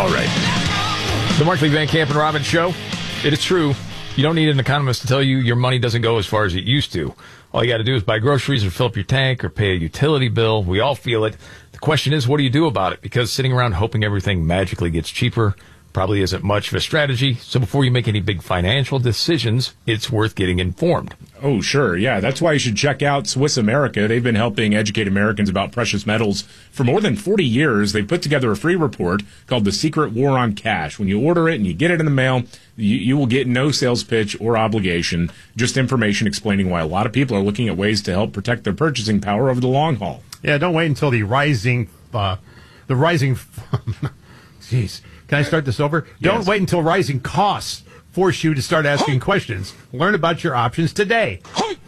All right. The Markley, Van Camp, and Robbins Show. It is true. You don't need an economist to tell you your money doesn't go as far as it used to. All you got to do is buy groceries or fill up your tank or pay a utility bill. We all feel it. The question is, what do you do about it? Because sitting around hoping everything magically gets cheaper probably isn't much of a strategy. So before you make any big financial decisions, it's worth getting informed. Oh, sure. Yeah, that's why you should check out Swiss America. They've been helping educate Americans about precious metals for more than 40 years. They put together a free report called The Secret War on Cash. When you order it and you get it in the mail, you will get no sales pitch or obligation, just information explaining why a lot of people are looking at ways to help protect their purchasing power over the long haul. Yeah, don't wait until the rising, jeez. Can I start this over? Yes. Don't wait until rising costs force you to start asking questions. Learn about your options today.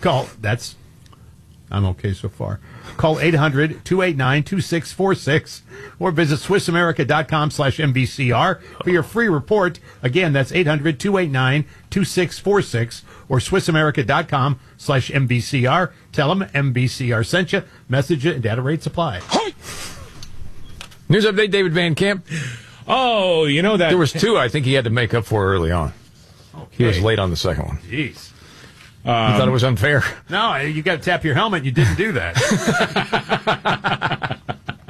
I'm okay so far. Call 800-289-2646 or visit SwissAmerica.com/MBCR for your free report. Again, that's 800-289-2646 or SwissAmerica.com/MBCR. Tell them MBCR sent you. Message it and data rates apply. News update, David Van Camp. Oh, you know that. There was two I think he had to make up for early on. Okay. He was late on the second one. Jeez. You thought it was unfair? No, you got to tap your helmet. You didn't do that.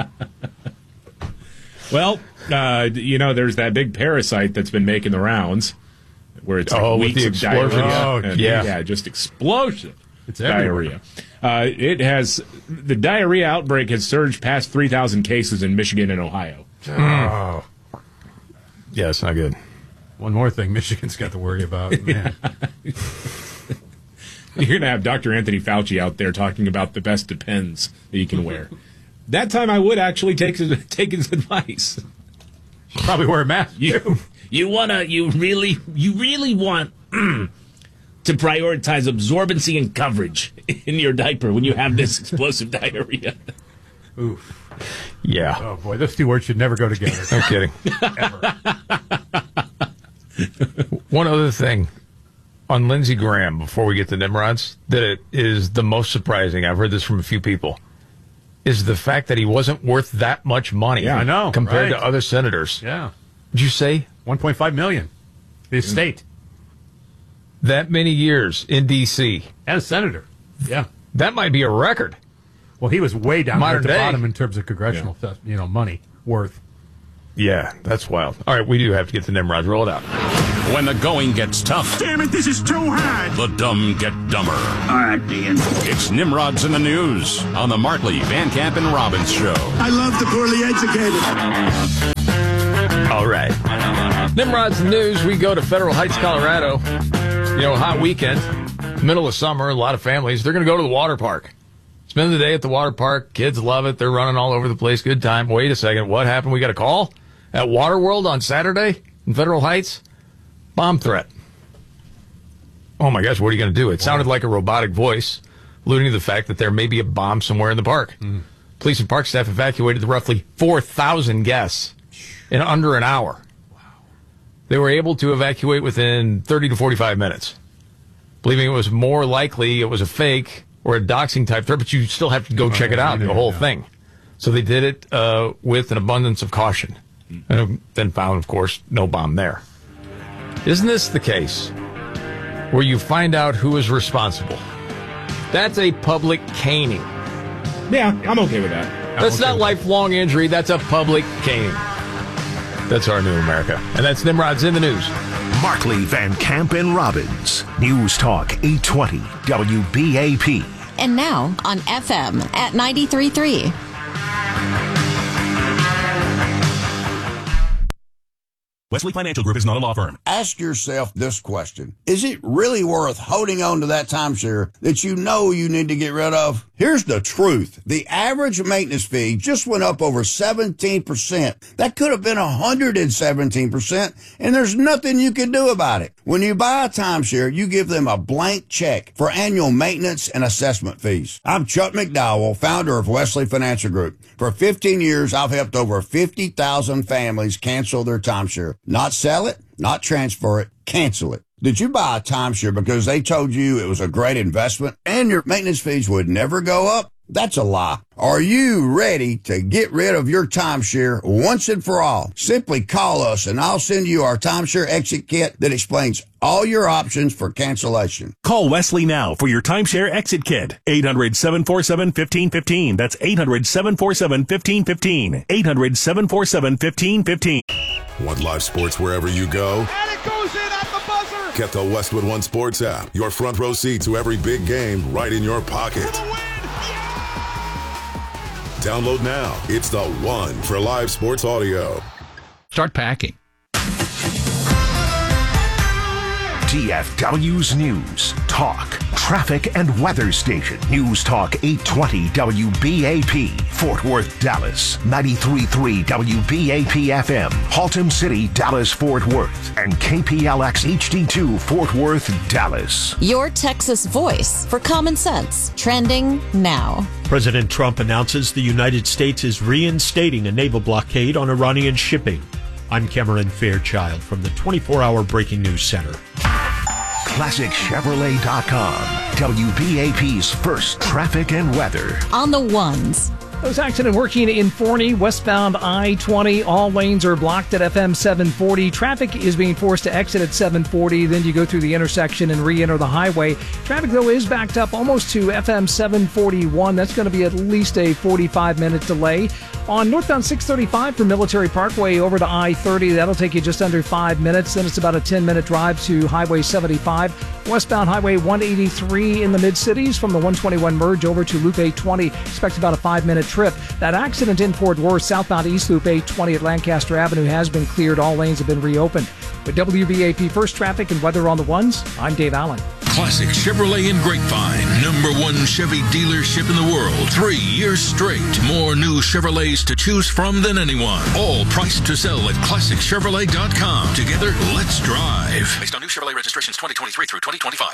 Well, there's that big parasite that's been making the rounds where it's like weeks of diarrhea. Yeah, just explosive. It's everywhere. Diarrhea. The diarrhea outbreak has surged past 3,000 cases in Michigan and Ohio. Oh. Yeah, it's not good. One more thing Michigan's got to worry about. Man. You're going to have Dr. Anthony Fauci out there talking about the best Depends that you can wear. That time I would actually take his advice. Probably wear a mask. You really want to prioritize absorbency and coverage in your diaper when you have this explosive diarrhea. Oof. Yeah. Oh, boy, those two words should never go together. No kidding. Ever. One other thing on Lindsey Graham, before we get to Nimrods, that it is the most surprising, I've heard this from a few people, is the fact that he wasn't worth that much money. Yeah, I know. Compared right. to other senators. Yeah. Did you say? $1.5 million. The estate. That many years in D.C. As senator. Yeah. That might be a record. Well, he was way down there at the Modern day. bottom in terms of congressional money worth. Yeah, that's wild. All right, we do have to get to Nimrods. Roll it out. When the going gets tough, Damn it, this is too hard. the dumb get dumber. All right, Dean. It's Nimrods in the News on the Markley, Van Camp, and Robbins Show. I love the poorly educated. All right. Nimrod's News, we go to Federal Heights, Colorado. Hot weekend, middle of summer, a lot of families, they're going to go to the water park. Spend the day at the water park. Kids love it. They're running all over the place. Good time. Wait a second. What happened? We got a call at Waterworld on Saturday in Federal Heights. Bomb threat. Oh, my gosh. What are you going to do? It sounded like a robotic voice, alluding to the fact that there may be a bomb somewhere in the park. Police and park staff evacuated the roughly 4,000 guests in under an hour. Wow. They were able to evacuate within 30 to 45 minutes, believing it was more likely it was a fake or a doxing type threat, but you still have to go check it out, the whole thing. So they did it with an abundance of caution. And then found, of course, no bomb there. Isn't this the case where you find out who is responsible? That's a public caning. Yeah, I'm okay with that. That's not lifelong injury. That's a public caning. That's our new America. And that's Nimrod's in the News. Markley, Van Camp, and Robbins. News Talk 820 WBAP. And now on FM at 93.3. Wesley Financial Group is not a law firm. Ask yourself this question. Is it really worth holding on to that timeshare that you know you need to get rid of? Here's the truth. The average maintenance fee just went up over 17%. That could have been 117%, and there's nothing you can do about it. When you buy a timeshare, you give them a blank check for annual maintenance and assessment fees. I'm Chuck McDowell, founder of Wesley Financial Group. For 15 years, I've helped over 50,000 families cancel their timeshare. Not sell it, not transfer it, cancel it. Did you buy a timeshare because they told you it was a great investment and your maintenance fees would never go up? That's a lie. Are you ready to get rid of your timeshare once and for all? Simply call us and I'll send you our timeshare exit kit that explains all your options for cancellation. Call Wesley now for your timeshare exit kit. 800-747-1515. That's 800-747-1515. 800-747-1515. Want live sports wherever you go? And it goes in at the buzzer. Get the Westwood One Sports app. Your front row seat to every big game right in your pocket. Download now. It's the one for live sports audio. Start packing. DFW's News, Talk, Traffic and Weather Station. News Talk 820 WBAP, Fort Worth, Dallas. 93.3 WBAP FM, Haltom City, Dallas, Fort Worth. And KPLX HD2, Fort Worth, Dallas. Your Texas voice for common sense. Trending now. President Trump announces the United States is reinstating a naval blockade on Iranian shipping. I'm Cameron Fairchild from the 24-hour Breaking News Center. ClassicChevrolet.com, WBAP's first traffic and weather. On the ones. Those accident working in Forney, westbound I-20. All lanes are blocked at FM 740. Traffic is being forced to exit at 740. Then you go through the intersection and re-enter the highway. Traffic, though, is backed up almost to FM 741. That's going to be at least a 45-minute delay. On northbound 635 from Military Parkway over to I-30, that'll take you just under 5 minutes. Then it's about a 10-minute drive to Highway 75. Westbound Highway 183 in the mid-cities from the 121 merge over to Loop 820. Expect about a 5-minute trip. That accident in Fort Worth, southbound East Loop 820 at Lancaster Avenue has been cleared. All lanes have been reopened. With WBAP First Traffic and Weather on the Ones, I'm Dave Allen. Classic Chevrolet in Grapevine, #1 Chevy dealership in the world. 3 years straight. More new Chevrolets to choose from than anyone. All priced to sell at ClassicChevrolet.com. Together, let's drive. Based on new Chevrolet registrations 2023 through 2025.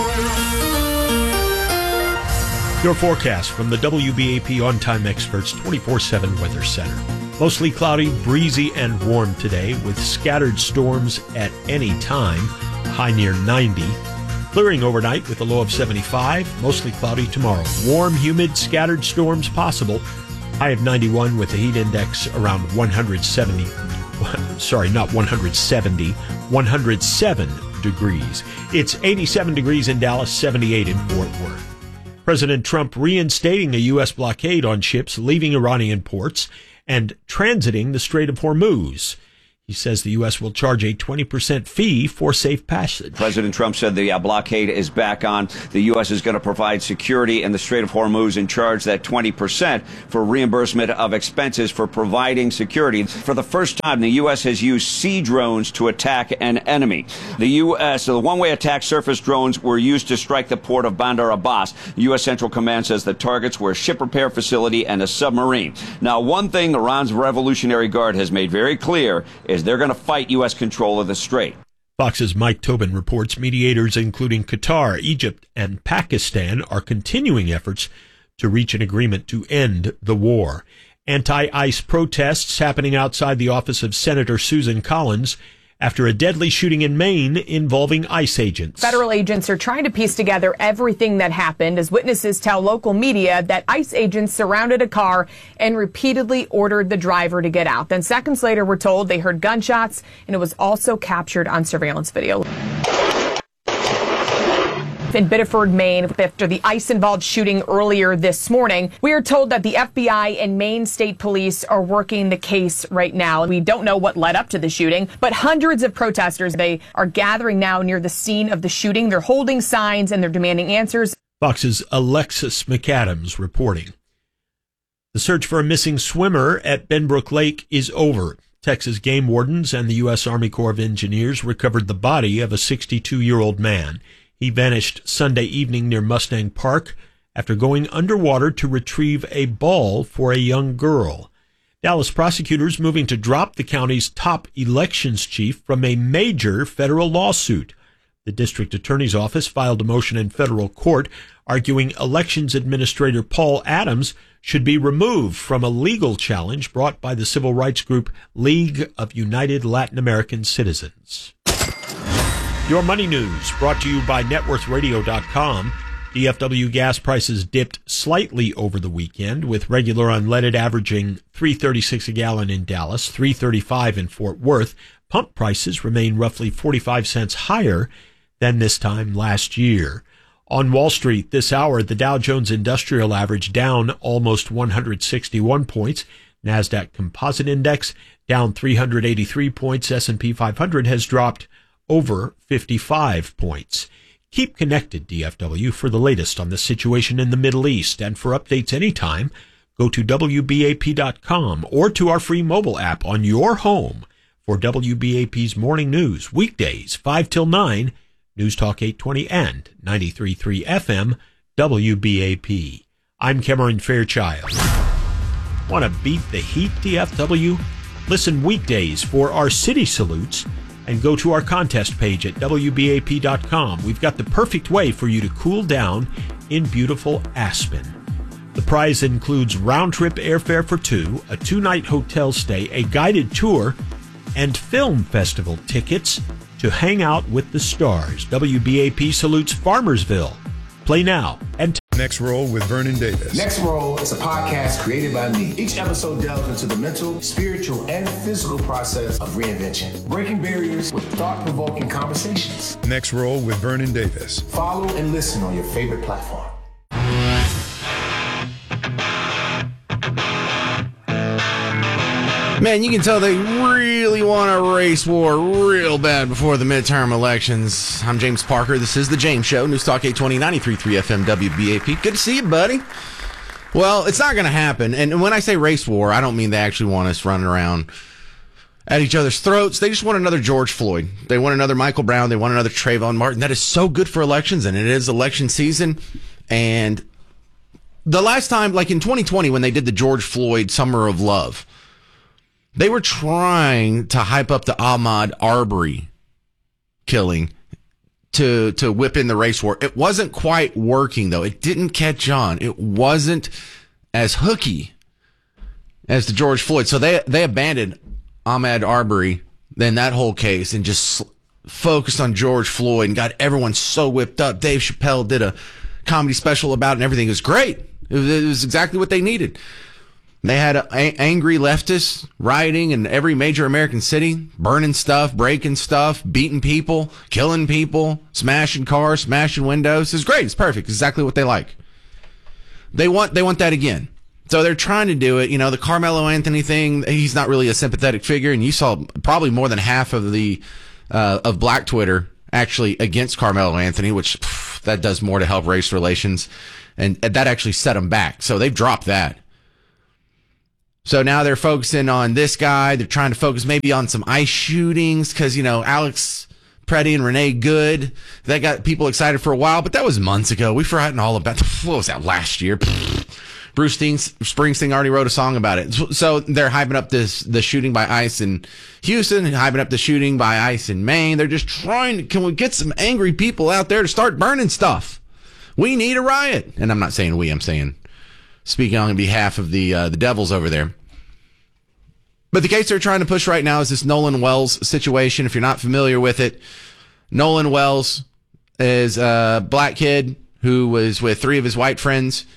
Your forecast from the WBAP On-Time Experts 24/7 Weather Center. Mostly cloudy, breezy, and warm today with scattered storms at any time. High near 90. Clearing overnight with a low of 75. Mostly cloudy tomorrow. Warm, humid, scattered storms possible. High of 91 with the heat index around 170. Sorry, not 170. 107 degrees. It's 87 degrees in Dallas, 78 in Fort Worth. President Trump reinstating a U.S. blockade on ships leaving Iranian ports and transiting the Strait of Hormuz. He says the U.S. will charge a 20% fee for safe passage. President Trump said the blockade is back on. The U.S. is going to provide security in the Strait of Hormuz and charge that 20% for reimbursement of expenses for providing security. For the first time, the U.S. has used sea drones to attack an enemy. The U.S., the one-way attack surface drones were used to strike the port of Bandar Abbas. The U.S. Central Command says the targets were a ship repair facility and a submarine. Now, one thing Iran's Revolutionary Guard has made very clear is they're going to fight U.S. control of the strait. Fox's Mike Tobin reports mediators including Qatar, Egypt, and Pakistan are continuing efforts to reach an agreement to end the war. Anti-ICE protests happening outside the office of Senator Susan Collins after a deadly shooting in Maine involving ICE agents. Federal agents are trying to piece together everything that happened as witnesses tell local media that ICE agents surrounded a car and repeatedly ordered the driver to get out. Then seconds later, we're told they heard gunshots, and it was also captured on surveillance video. In Biddeford, Maine, after the ICE-involved shooting earlier this morning. We are told that the FBI and Maine State Police are working the case right now. We don't know what led up to the shooting, but hundreds of protesters, they are gathering now near the scene of the shooting. They're holding signs and they're demanding answers. Fox's Alexis McAdams reporting. The search for a missing swimmer at Benbrook Lake is over. Texas game wardens and the U.S. Army Corps of Engineers recovered the body of a 62-year-old man. He vanished Sunday evening near Mustang Park after going underwater to retrieve a ball for a young girl. Dallas prosecutors moving to drop the county's top elections chief from a major federal lawsuit. The district attorney's office filed a motion in federal court arguing elections administrator Paul Adams should be removed from a legal challenge brought by the civil rights group League of United Latin American Citizens. Your Money News, brought to you by NetworthRadio.com. DFW gas prices dipped slightly over the weekend, with regular unleaded averaging $3.36 a gallon in Dallas, $3.35 in Fort Worth. Pump prices remain roughly 45 cents higher than this time last year. On Wall Street this hour, the Dow Jones Industrial Average down almost 161 points. NASDAQ Composite Index down 383 points. S&P 500 has dropped over 55 points. Keep connected, DFW, for the latest on the situation in the Middle East. And for updates anytime, go to WBAP.com or to our free mobile app on your home for WBAP's morning news. Weekdays, 5 till 9, News Talk 820 and 93.3 FM, WBAP. I'm Cameron Fairchild. Want to beat the heat, DFW? Listen weekdays for our city salutes and go to our contest page at WBAP.com. We've got the perfect way for you to cool down in beautiful Aspen. The prize includes round-trip airfare for two, a 2-night hotel stay, a guided tour, and film festival tickets to hang out with the stars. WBAP salutes Farmersville. Play now and Next Roll with Vernon Davis. Next Roll is a podcast created by me. Each episode delves into the mental, spiritual, and physical process of reinvention, breaking barriers with thought-provoking conversations. Next Roll with Vernon Davis. Follow and listen on your favorite platform. Man, you can tell they really want a race war real bad before the midterm elections. I'm James Parker. This is The James Show, News Talk 820, 93.3 FM, WBAP. Good to see you, buddy. Well, it's not going to happen. And when I say race war, I don't mean they actually want us running around at each other's throats. They just want another George Floyd. They want another Michael Brown. They want another Trayvon Martin. That is so good for elections, and it is election season. And the last time, like in 2020, when they did the George Floyd Summer of Love, they were trying to hype up the Ahmaud Arbery killing to whip in the race war. It wasn't quite working, though. It didn't catch on. It wasn't as hooky as the George Floyd. So they abandoned Ahmaud Arbery, then that whole case, and just focused on George Floyd and got everyone so whipped up. Dave Chappelle did a comedy special about it, and everything was great. It was exactly what they needed. They had angry leftists rioting in every major American city, burning stuff, breaking stuff, beating people, killing people, smashing cars, smashing windows. It's great. It's perfect. It's exactly what they like. They want that again. So they're trying to do it. You know, the Carmelo Anthony thing, he's not really a sympathetic figure. And you saw probably more than half of the of Black Twitter actually against Carmelo Anthony, which that does more to help race relations. And that actually set them back. So they've dropped that. So now they're focusing on this guy. They're trying to focus maybe on some ICE shootings because, you know, Alex Preddy and Renee Good, that got people excited for a while, but that was months ago. We've forgotten all about what was that last year? Bruce Springsteen already wrote a song about it. So they're hyping up the shooting by ICE in Houston, hyping up the shooting by ICE in Maine. They're just trying to, can we get some angry people out there to start burning stuff? We need a riot. And I'm not saying we, I'm saying speaking on behalf of the Devils over there. But the case they're trying to push right now is this Nolan Wells situation. If you're not familiar with it, Nolan Wells is a black kid who was with 3 of his white friends.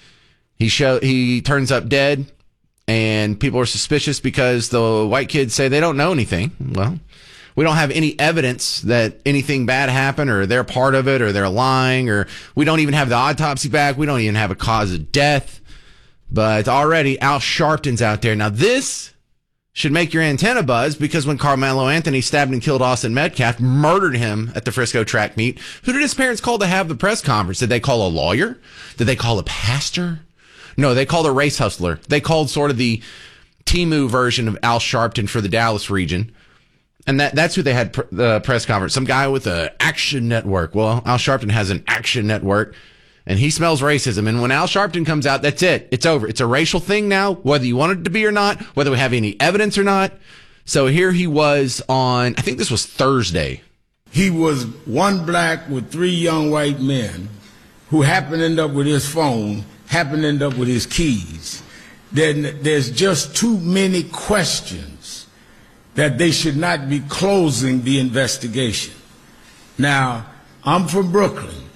He turns up dead, and people are suspicious because the white kids say they don't know anything. Well, we don't have any evidence that anything bad happened or they're part of it or they're lying, or we don't even have the autopsy back. We don't even have a cause of death. But already Al Sharpton's out there. Now this should make your antenna buzz, because when Carmelo Anthony stabbed and killed Austin Metcalf, murdered him at the Frisco track meet, who did his parents call to have the press conference? Did they call a lawyer? Did they call a pastor? No, they called a race hustler. They called sort of the Timu version of Al Sharpton for the Dallas region. And that's who they had the press conference. Some guy with an Action Network. Well, Al Sharpton has an Action Network, and he smells racism. And when Al Sharpton comes out, that's it. It's over. It's a racial thing now, whether you want it to be or not, whether we have any evidence or not. So here he was on, I think this was Thursday. He was one black with 3 young white men who happened to end up with his phone, happened to end up with his keys. Then there's just too many questions that they should not be closing the investigation. Now, I'm from Brooklyn.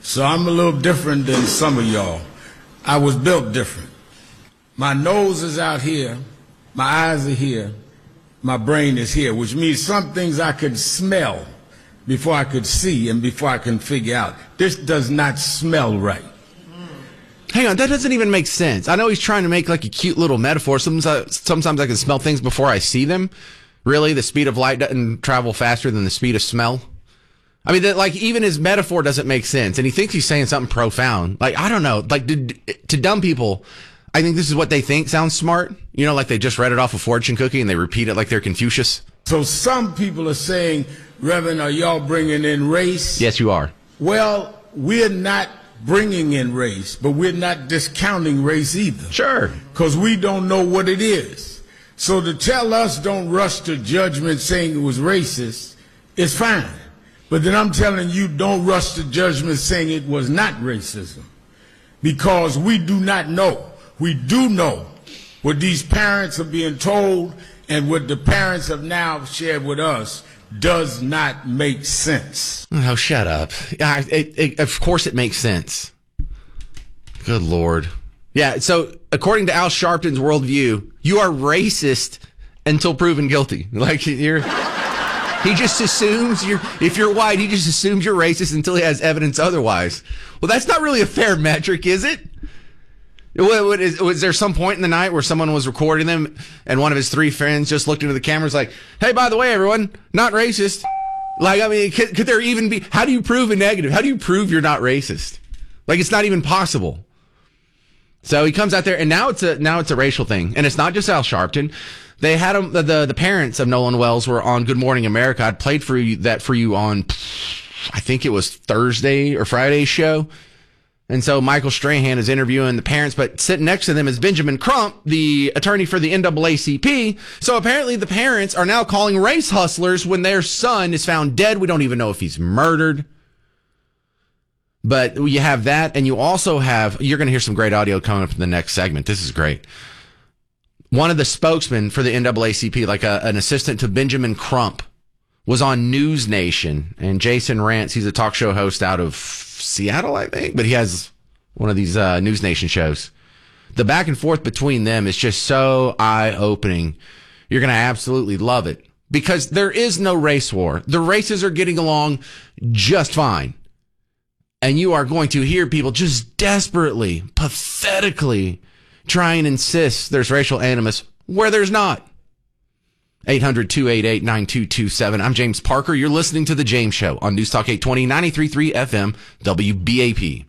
So I'm a little different than some of y'all. I was built different. My nose is out here, my eyes are here, my brain is here, which means some things I could smell before I could see and before I can figure out. This does not smell right. Hang on, that doesn't even make sense. I know he's trying to make like a cute little metaphor. Sometimes I can smell things before I see them. Really, the speed of light doesn't travel faster than the speed of smell. I mean, even his metaphor doesn't make sense, and he thinks he's saying something profound. Like, I don't know. Like, to dumb people, I think this is what they think sounds smart. You know, like they just read it off a fortune cookie and they repeat it like they're Confucius. So some people are saying, Reverend, are y'all bringing in race? Yes, you are. Well, we're not bringing in race, but we're not discounting race either. Sure. Because we don't know what it is. So to tell us don't rush to judgment saying it was racist is fine. But then I'm telling you, don't rush to judgment saying it was not racism. Because we do not know. We do know what these parents are being told and what the parents have now shared with us does not make sense. Oh, shut up. Of course it makes sense. Good Lord. Yeah, so according to Al Sharpton's worldview, you are racist until proven guilty. Like, he just assumes if you're white, he just assumes you're racist until he has evidence otherwise. Well, that's not really a fair metric, is it? Was there some point in the night where someone was recording them and one of his three friends just looked into the camera and was like, hey, by the way, everyone, not racist. Like, I mean, could there even be, how do you prove a negative? How do you prove you're not racist? Like, it's not even possible. So he comes out there, and now it's a racial thing, and it's not just Al Sharpton. They had him. The parents of Nolan Wells were on Good Morning America. I'd played for you on, I think it was Thursday or Friday's show, and so Michael Strahan is interviewing the parents, but sitting next to them is Benjamin Crump, the attorney for the NAACP. So apparently the parents are now calling race hustlers when their son is found dead. We don't even know if he's murdered. But you have that, and you also have, you're going to hear some great audio coming up in the next segment. This is great. One of the spokesmen for the NAACP, like an assistant to Benjamin Crump, was on News Nation. And Jason Rantz, he's a talk show host out of Seattle, I think, but he has one of these News Nation shows. The back and forth between them is just so eye-opening. You're going to absolutely love it. Because there is no race war. The races are getting along just fine. And you are going to hear people just desperately, pathetically try and insist there's racial animus where there's not. 800-288-9227. I'm James Parker. You're listening to The James Show on News Talk 820, 93.3 FM, WBAP.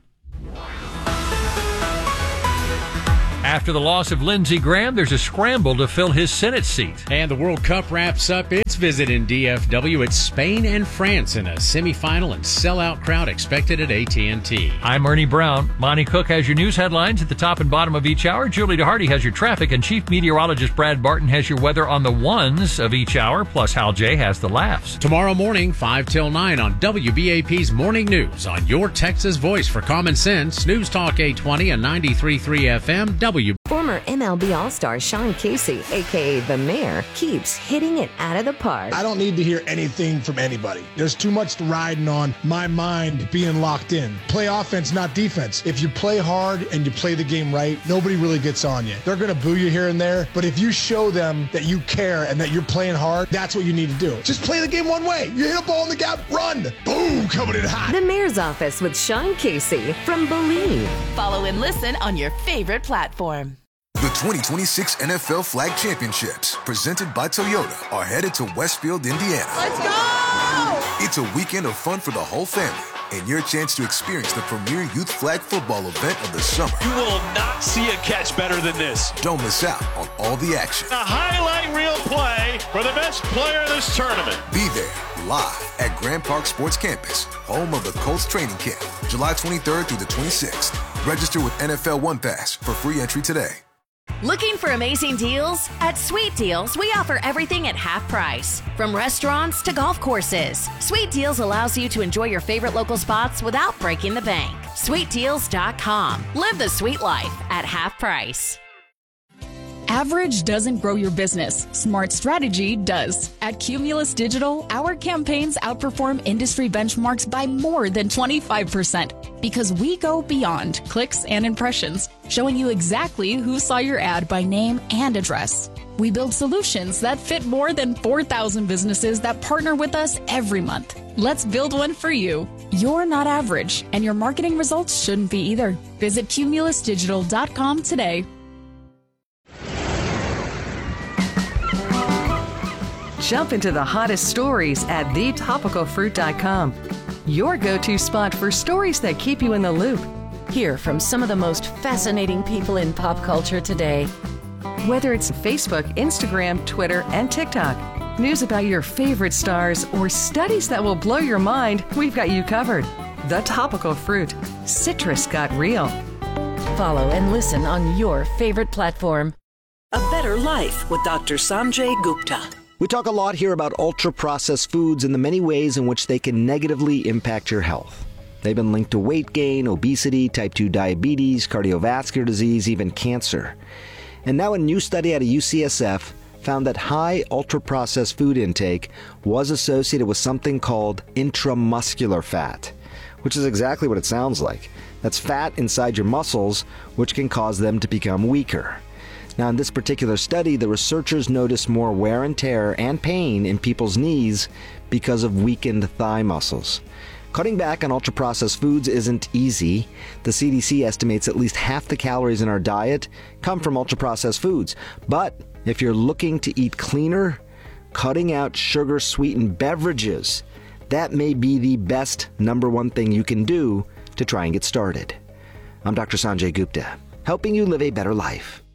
After the loss of Lindsey Graham, there's a scramble to fill his Senate seat. And the World Cup wraps up its visit in DFW. It's Spain and France in a semifinal and sellout crowd expected at AT&T. I'm Ernie Brown. Monty Cook has your news headlines at the top and bottom of each hour. Julie DeHarty has your traffic, and Chief Meteorologist Brad Barton has your weather on the ones of each hour, plus Hal J has the laughs. Tomorrow morning, 5 till 9 on WBAP's Morning News on your Texas voice for common sense. News Talk 820 and 93.3 FM, Former MLB All-Star Sean Casey, a.k.a. The Mayor, keeps hitting it out of the park. I don't need to hear anything from anybody. There's too much riding on my mind being locked in. Play offense, not defense. If you play hard and you play the game right, nobody really gets on you. They're going to boo you here and there, but if you show them that you care and that you're playing hard, that's what you need to do. Just play the game one way. You hit a ball in the gap, run. Boom, coming in hot. The Mayor's Office with Sean Casey from Believe. Follow and listen on your favorite platform. The 2026 NFL Flag Championships, presented by Toyota, are headed to Westfield, Indiana. Let's go! It's a weekend of fun for the whole family and your chance to experience the premier youth flag football event of the summer. You will not see a catch better than this. Don't miss out on all the action. A highlight reel play for the best player of this tournament. Be there live at Grand Park Sports Campus, home of the Colts training camp, July 23rd through the 26th. Register with NFL One Pass for free entry today. Looking for amazing deals? At Sweet Deals, we offer everything at half price. From restaurants to golf courses, Sweet Deals allows you to enjoy your favorite local spots without breaking the bank. SweetDeals.com. Live the sweet life at half price. Average doesn't grow your business. Smart strategy does. At Cumulus Digital, our campaigns outperform industry benchmarks by more than 25%. Because we go beyond clicks and impressions, showing you exactly who saw your ad by name and address. We build solutions that fit more than 4,000 businesses that partner with us every month. Let's build one for you. You're not average, and your marketing results shouldn't be either. Visit cumulusdigital.com today. Jump into the hottest stories at thetopicalfruit.com. Your go-to spot for stories that keep you in the loop. Hear from some of the most fascinating people in pop culture today. Whether it's Facebook, Instagram, Twitter, and TikTok, news about your favorite stars, or studies that will blow your mind, we've got you covered. The Topical Fruit. Citrus got real. Follow and listen on your favorite platform. A Better Life with Dr. Sanjay Gupta. We talk a lot here about ultra-processed foods and the many ways in which they can negatively impact your health. They've been linked to weight gain, obesity, type 2 diabetes, cardiovascular disease, even cancer. And now a new study out of UCSF found that high ultra-processed food intake was associated with something called intramuscular fat, which is exactly what it sounds like. That's fat inside your muscles, which can cause them to become weaker. Now, in this particular study, the researchers noticed more wear and tear and pain in people's knees because of weakened thigh muscles. Cutting back on ultra-processed foods isn't easy. The CDC estimates at least half the calories in our diet come from ultra-processed foods. But if you're looking to eat cleaner, cutting out sugar-sweetened beverages, that may be the best number one thing you can do to try and get started. I'm Dr. Sanjay Gupta, helping you live a better life.